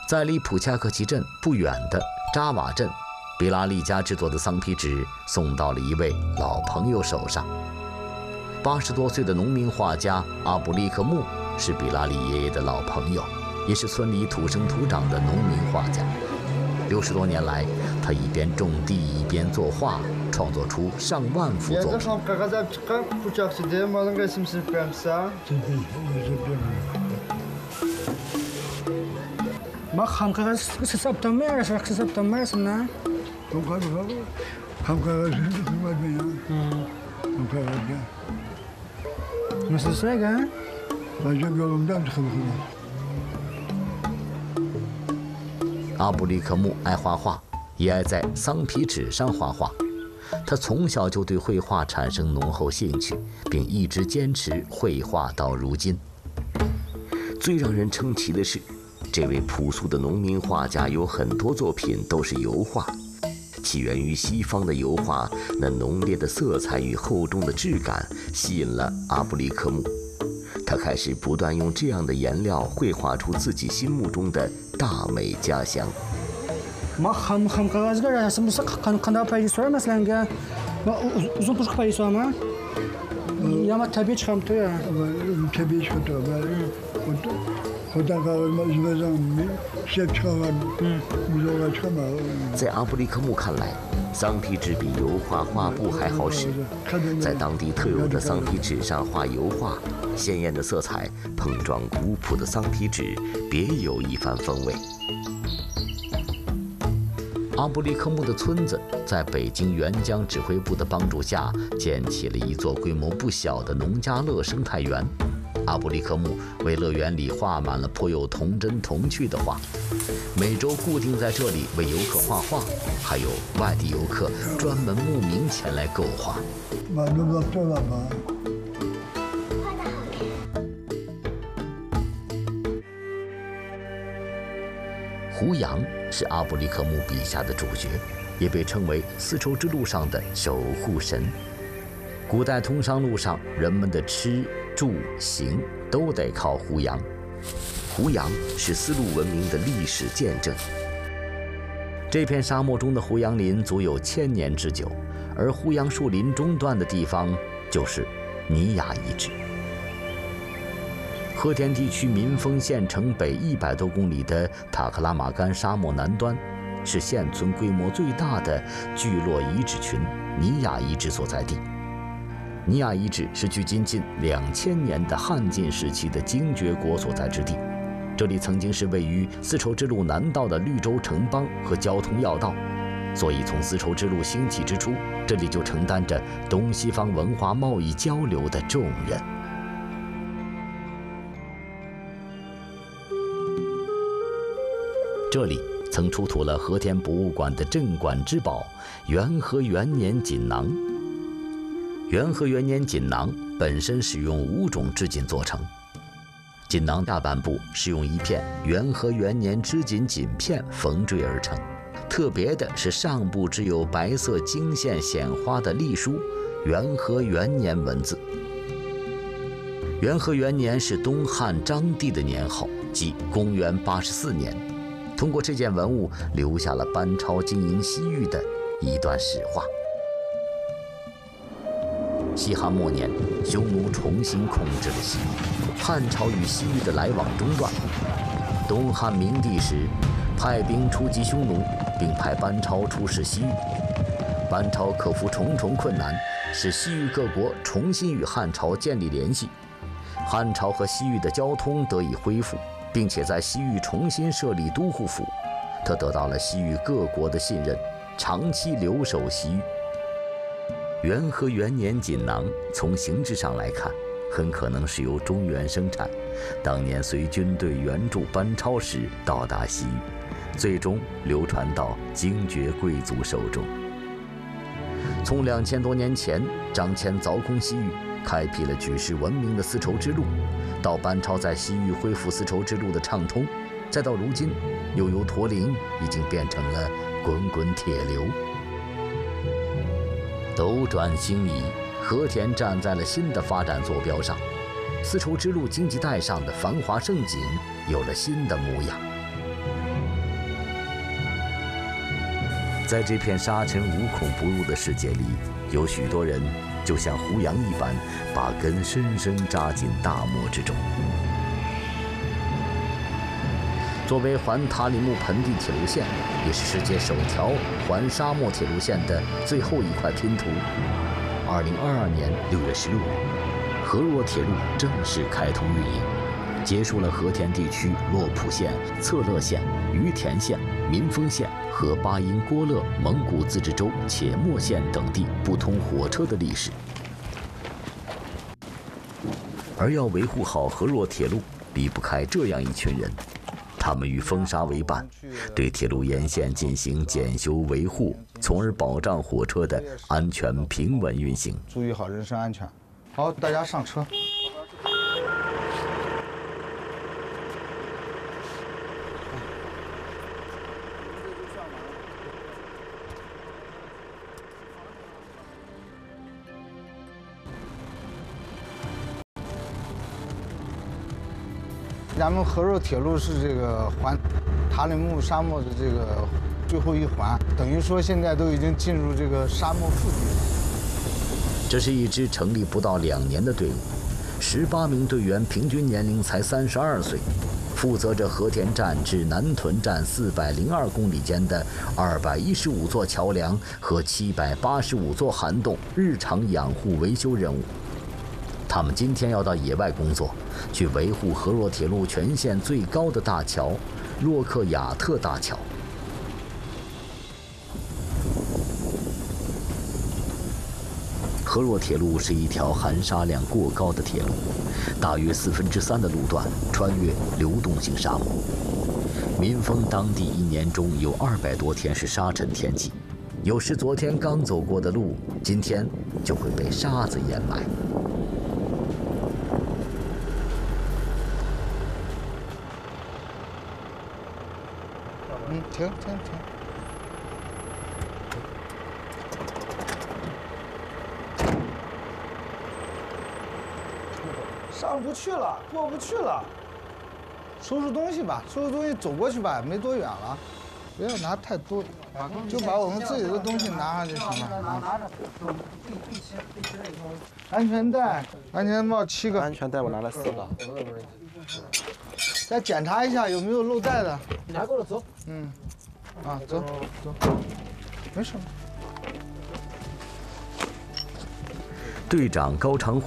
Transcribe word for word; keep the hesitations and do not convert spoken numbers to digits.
在离普恰克旗镇不远的扎瓦镇，比拉利家制作的桑皮纸送到了一位老朋友手上。八十多岁的农民画家阿布利克木是比拉利爷爷的老朋友，也是村里土生土长的农民画家。六十多年来，他一边种地一边作画，创作出上万幅作品。 ما خام كاغاز سبت تمر شرق سبت تمر سمنا خام كاغاز خام كاغاز ما بينا خام كاغاز مثل ساقة فجاب يوم دام تخلص 阿布利克木爱画画，也爱在桑皮纸上画画。他从小就对绘画产生浓厚兴趣，并一直坚持绘画到如今。 最让人称奇的是，这位朴素的农民画家有很多作品都是油画，起源于西方的油画，那浓烈的色彩与厚重的质感吸引了阿布利克木。他开始不断用这样的颜料绘画出自己心目中的大美家乡。 ما خام خام كاغاز كاع اسم مسق كان قندا باي سوا مثلا كاع ما زون بوش باي سوا ما يا ما تبيش خامتو يا تبيش خامتو كنت خدان كاغاز ما زمان شيف كاغاز مزوغا كما 在阿布利克木看来，桑皮纸比油画画布还好使。在当地特有的桑皮纸上画油画，鲜艳的色彩碰撞古朴的桑皮纸，别有一番风味。 阿布利克木的村子在北京援疆指挥部的帮助下，建起了一座规模不小的农家乐生态园。阿布利克木为乐园里画满了颇有童真童趣的画，每周固定在这里为游客画画，还有外地游客专门慕名前来购画。胡杨是阿布利克木笔下的主角，也被称为丝绸之路上的守护神。古代通商路上，人们的吃住行都得靠胡杨。 胡杨是丝路文明的历史见证。 这片沙漠中的胡杨林足有千年之久，而胡杨树林中段的地方就是尼雅遗址。和田地区民丰县城北一百多公里的塔克拉玛干沙漠南端，是现存规模最大的聚落遗址群尼雅遗址所在地。尼雅遗址是距今近两千年的汉晋时期的精绝国所在之地，这里曾经是位于丝绸之路南道的绿洲城邦和交通要道，所以从丝绸之路兴起之初，这里就承担着东西方文化贸易交流的重任。这里曾出土了和田博物馆的镇馆之宝元和元年锦囊。元和元年锦囊本身使用五种织锦做成，锦囊下半部是用一片元和元年织锦锦片缝缀而成，特别的是上部织有白色经线显花的隶书元和元年文字。元和元年是东汉章帝的年号，即公元八十四年。通过这件文物，留下了班超经营西域的一段史话。西汉末年，匈奴重新控制了西域，汉朝与西域的来往中断。东汉明帝时，派兵出击匈奴，并派班超出使西域。班超克服重重困难，使西域各国重新与汉朝建立联系，汉朝和西域的交通得以恢复，并且在西域重新设立都护府。他得到了西域各国的信任，长期留守西域。元和元年锦囊从形制上来看，很可能是由中原生产，当年随军队援助班超时到达西域，最终流传到精绝贵族手中。从两千多年前张骞凿空西域，开辟了举世闻名的丝绸之路，到班超在西域恢复丝绸之路的畅通，再到如今，又由驼铃已经变成了滚滚铁流。斗转星移，和田站在了新的发展坐标上，丝绸之路经济带上的繁华盛景有了新的模样。 在这片沙尘无孔不入的世界里，有许多人就像胡杨一般，把根深深扎进大漠之中。作为环塔里木盆地铁路线，也是世界首条环沙漠铁路线的最后一块拼图。二零二二年六月十六日，河若铁路正式开通运营，结束了和田地区洛浦县、策勒县、于田县、民丰县和巴音郭勒蒙古自治州且末县等地不通火车的历史。而要维护好河若铁路，离不开这样一群人。他们与风沙为伴，对铁路沿线进行检修维护，从而保障火车的安全平稳运行。 注意好人身安全。好，大家上车。咱们河若铁路是这个环塔里木沙漠的这个最后一环，等于说现在都已经进入这个沙漠腹地了。 这是一支成立不到两年的队伍，十八名队员平均年龄才三十二岁，负责着和田站至南屯站四百零二公里间的二百一十五座桥梁和七百八十五座涵洞日常养护维修任务。他们今天要到野外工作，去维护河若铁路全线最高的大桥——洛克雅特大桥。河若铁路是一条含沙量过高的铁路，大约四分之三的路段穿越流动性沙漠。民丰当地一年中有二百多天是沙尘天气，有时昨天刚走过的路，今天就会被沙子掩埋。 嗯，停停停。上不去了，过不去了。收拾东西吧，收拾东西走过去吧，没多远了。不要拿太多，就把我们自己的东西拿上就行了。安全带、安全帽七个。 安全带我拿了四个。 再检查一下有没有漏带的。 拿够了，走。 嗯，啊，走走，没事。 队长高长